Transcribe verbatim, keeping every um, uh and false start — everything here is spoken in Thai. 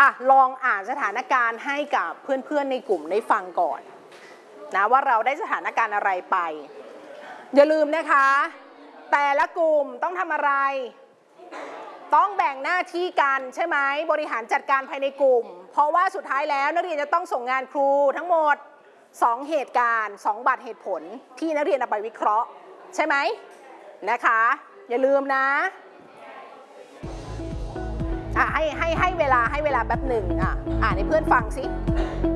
อ่ะลองอ่านสถานการณ์ให้กับเพื่อนๆในกลุ่มได้ฟังก่อนนะว่าเราได้สถานการณ์อะไรไปอย่าลืมนะคะแต่ละกลุ่มต้องทำอะไรต้องแบ่งหน้าที่กันใช่ไหมบริหารจัดการภายในกลุ่มเพราะว่าสุดท้ายแล้วนักเรียนจะต้องส่งงานครูทั้งหมดสองเหตุการณ์สองบัตรเหตุผลที่นักเรียนเอาไปวิเคราะห์ใช่ไหมนะคะอย่าลืมนะอ่ะให้ให้ให้เวลาให้เวลาแป๊บหนึ่งอ่ะอ่านให้เพื่อนฟังสิ